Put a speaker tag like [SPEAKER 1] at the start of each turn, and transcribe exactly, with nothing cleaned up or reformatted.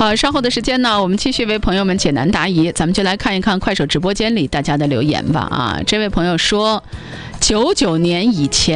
[SPEAKER 1] 好，稍后的时间呢，我们继续为朋友们解难答疑，咱们就来看一看快手直播间里大家的留言吧。啊，这位朋友说，九九年以前。